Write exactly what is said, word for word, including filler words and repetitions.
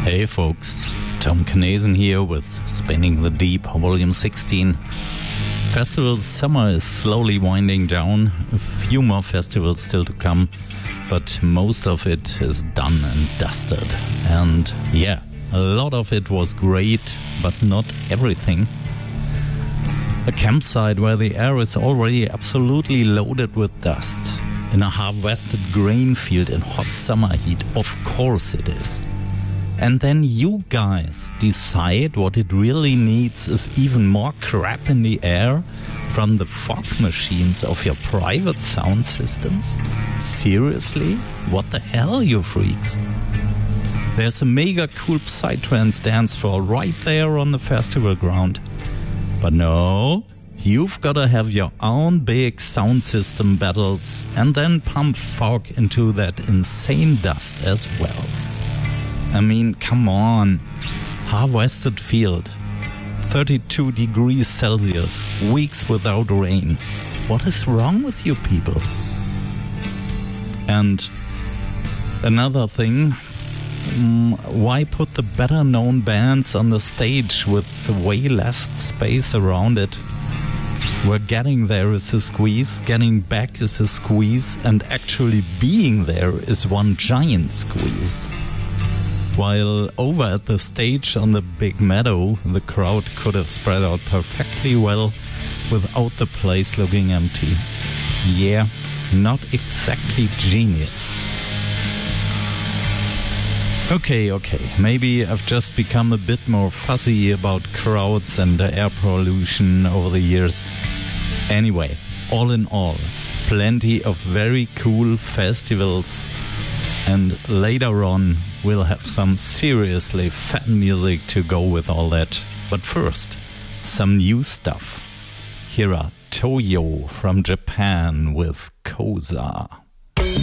Hey folks, Tom Knazen here with Spinning the Deep, Volume sixteen. Festival summer is slowly winding down, a few more festivals still to come, but most of it is done and dusted. And yeah, a lot of it was great, but not everything. A campsite where the air is already absolutely loaded with dust. In a harvested grain field in hot summer heat, of course it is. And then you guys decide what it really needs is even more crap in the air from the fog machines of your private sound systems? Seriously? What the hell, you freaks? There's a mega cool Psytrance dance floor right there on the festival ground. But no, you've gotta have your own big sound system battles and then pump fog into that insane dust as well. I mean, come on. Harvested field. thirty-two degrees Celsius. Weeks without rain. What is wrong with you people? And another thing, um, why put the better known bands on the stage with way less space around it? Where getting there is a squeeze, getting back is a squeeze, and actually being there is one giant squeeze. While over at the stage on the big meadow, the crowd could have spread out perfectly well without the place looking empty. Yeah, not exactly genius. Okay, okay, maybe I've just become a bit more fussy about crowds and air pollution over the years. Anyway, all in all, plenty of very cool festivals. And later on, we'll have some seriously fun music to go with all that. But first, some new stuff. Here are Toyo from Japan with Koza.